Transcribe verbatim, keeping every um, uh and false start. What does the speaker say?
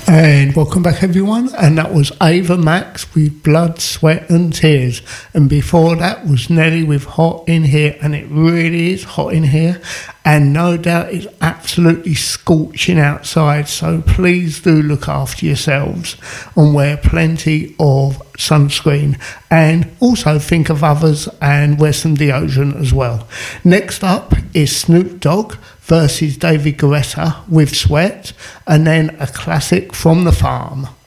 And welcome back, everyone. And that was Ava Max with Blood, Sweat and Tears. And before that was Nelly with Hot in Here. And it really is hot in here. And no doubt it's absolutely scorching outside. So please do look after yourselves and wear plenty of sunscreen. And also think of others and wear some deodorant as well. Next up is Snoop Dogg versus David Guetta with Sweat, and then a classic from The Farm.